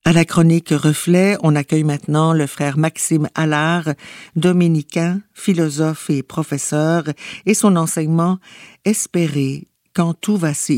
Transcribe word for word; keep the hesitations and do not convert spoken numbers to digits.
À la chronique Reflet, on accueille maintenant le frère Maxime Allard, dominicain, philosophe et professeur, et son enseignement « Espérer quand tout vacille ».